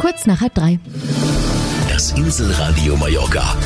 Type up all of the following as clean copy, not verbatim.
kurz nach 2:30. Das Inselradio Mallorca.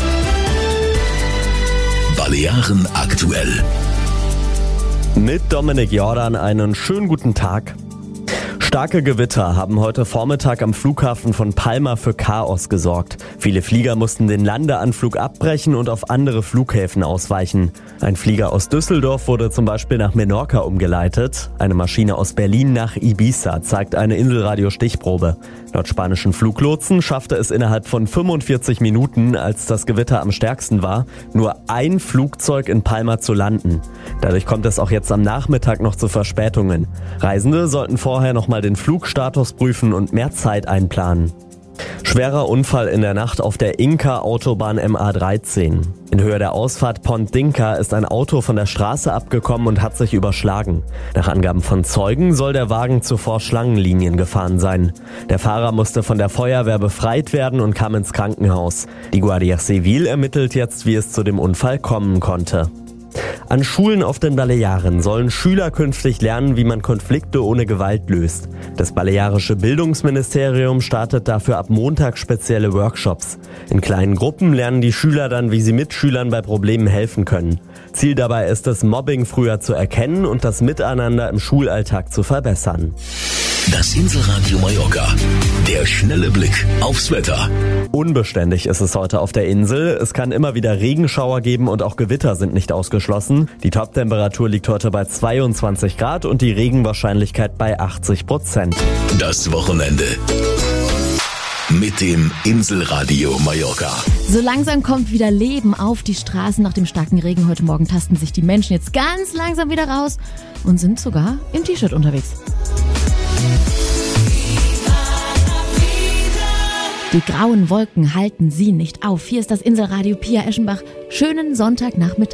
Balearen aktuell. Mit Dominik Jordan einen schönen guten Tag. Starke Gewitter haben heute Vormittag am Flughafen von Palma für Chaos gesorgt. Viele Flieger mussten den Landeanflug abbrechen und auf andere Flughäfen ausweichen. Ein Flieger aus Düsseldorf wurde zum Beispiel nach Menorca umgeleitet. Eine Maschine aus Berlin nach Ibiza, zeigt eine Inselradio-Stichprobe. Laut spanischen Fluglotsen schaffte es innerhalb von 45 Minuten, als das Gewitter am stärksten war, nur ein Flugzeug in Palma zu landen. Dadurch kommt es auch jetzt am Nachmittag noch zu Verspätungen. Reisende sollten vorher nochmal den Flugstatus prüfen und mehr Zeit einplanen. Schwerer Unfall in der Nacht auf der Inka-Autobahn MA13. In Höhe der Ausfahrt Pont Dinka ist ein Auto von der Straße abgekommen und hat sich überschlagen. Nach Angaben von Zeugen soll der Wagen zuvor Schlangenlinien gefahren sein. Der Fahrer musste von der Feuerwehr befreit werden und kam ins Krankenhaus. Die Guardia Civil ermittelt jetzt, wie es zu dem Unfall kommen konnte. An Schulen auf den Balearen sollen Schüler künftig lernen, wie man Konflikte ohne Gewalt löst. Das balearische Bildungsministerium startet dafür ab Montag spezielle Workshops. In kleinen Gruppen lernen die Schüler dann, wie sie Mitschülern bei Problemen helfen können. Ziel dabei ist es, Mobbing früher zu erkennen und das Miteinander im Schulalltag zu verbessern. Das Inselradio Mallorca. Der schnelle Blick aufs Wetter. Unbeständig ist es heute auf der Insel. Es kann immer wieder Regenschauer geben und auch Gewitter sind nicht ausgeschlossen. Die Toptemperatur liegt heute bei 22 Grad und die Regenwahrscheinlichkeit bei 80%. Das Wochenende. Mit dem Inselradio Mallorca. So langsam kommt wieder Leben auf die Straßen. Nach dem starken Regen heute Morgen tasten sich die Menschen jetzt ganz langsam wieder raus und sind sogar im T-Shirt unterwegs. Die grauen Wolken halten sie nicht auf. Hier ist das Inselradio Pia Eschenbach. Schönen Sonntagnachmittag.